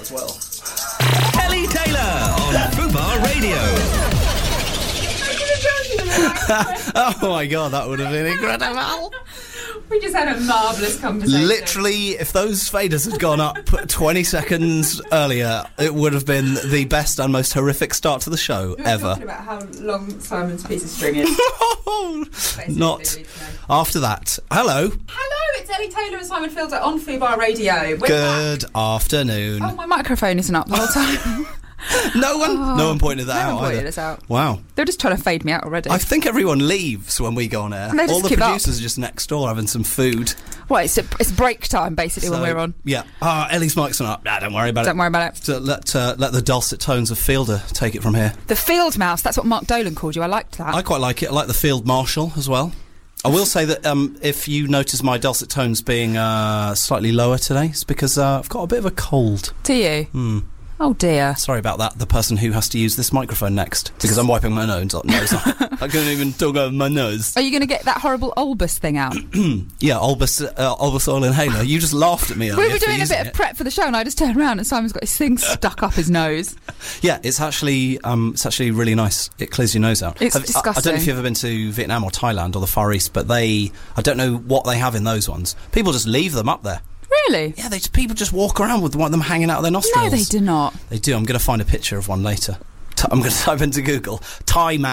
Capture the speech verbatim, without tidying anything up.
as well. Ellie Taylor on Fubar Radio. Oh my god, that would have been incredible. We just had a marvellous conversation. Literally, if those faders had gone up twenty seconds earlier, it would have been the best and most horrific start to the show we were ever. Talking about how long Simon's piece of string is. Not after that. Hello. Hello, it's Ellie Taylor and Simon Fielder on Fubar Radio. We're Good back. afternoon. Oh, my microphone isn't up the whole time. No one, Oh, no one pointed that no out one pointed either. us out. Wow. They're just trying to fade me out already. I think everyone leaves when we go on air. They just All the give up. producers are just next door having some food. What, it's, a, it's break time, basically, when So, we're on. Yeah. Ah, Ellie's mic's not up. Nah, don't worry about Don't it. worry about it. So let uh, let the dulcet tones of Fielder take it from here. The field mouse, that's what Mark Dolan called you. I liked that. I quite like it. I like the field marshal as well. I will say that um, if you notice my dulcet tones being uh, slightly lower today, it's because uh, I've got a bit of a cold. Do you? Hmm. Oh, dear. Sorry about that, the person who has to use this microphone next, because I'm wiping my nose. nose I couldn't even talk over my nose. Are you going to get that horrible Olbus thing out? Yeah, Olbus, uh, Olbus oil inhaler. You just laughed at me earlier We were for doing a using bit of it. prep for the show, and I just turned around, and Simon's got his thing stuck up his nose. Yeah, it's actually um, it's actually really nice. It clears your nose out. It's Have- I, I don't know disgusting. if you've ever been to Vietnam or Thailand or the Far East, but they, I don't know what they have in those ones. People just leave them up there. Really? Yeah, they people just walk around with one of them hanging out of their nostrils. No, they do not. They do. I'm going to find a picture of one later. T- I'm going to type into Google Thai man